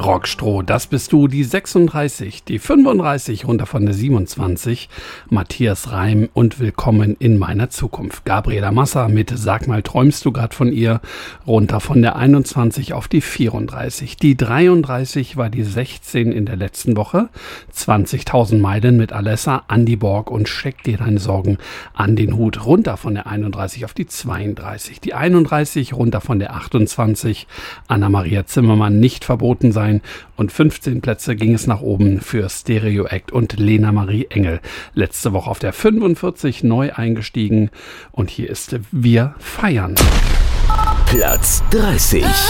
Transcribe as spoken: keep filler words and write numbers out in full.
Rockstroh, das bist du, die sechsunddreißig, die fünfunddreißig, runter von der siebenundzwanzig, Matthias Reim und Willkommen in meiner Zukunft. Gabriela Massa mit Sag mal, träumst du grad von ihr, runter von der einundzwanzig auf die vierunddreißig. Die dreiunddreißig war die sechzehn in der letzten Woche, zwanzigtausend Meilen mit Alessa, Andy Borg und Steck dir deine Sorgen an den Hut, runter von der einunddreißig auf die zweiunddreißig. Die einunddreißig, runter von der achtundzwanzig, Anna-Maria Zimmermann, nicht verboten sein. Und fünfzehn Plätze ging es nach oben für Stereo Act und Lena Marie Engel. Letzte Woche auf der fünfundvierzig neu eingestiegen. Und hier ist Wir feiern. Platz dreißig.